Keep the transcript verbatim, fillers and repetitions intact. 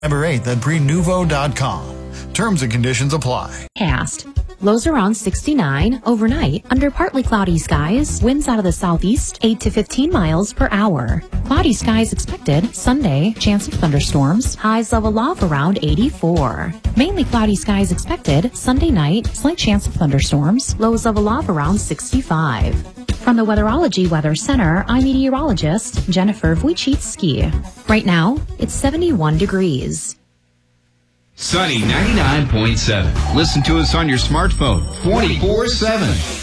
Number eight at prenuvo dot com. Terms and conditions apply. Cast. Lows around sixty-nine overnight under partly cloudy skies. Winds out of the southeast eight to fifteen miles per hour. Cloudy skies expected Sunday. Chance of thunderstorms. Highs level off around eighty-four. Mainly cloudy skies expected Sunday night. Slight chance of thunderstorms. Lows level off around sixty-five. From the Weatherology Weather Center, I'm meteorologist Jennifer Wojcicki. Right now, it's seventy-one degrees. Sunny ninety-nine point seven. Listen to us on your smartphone twenty-four seven.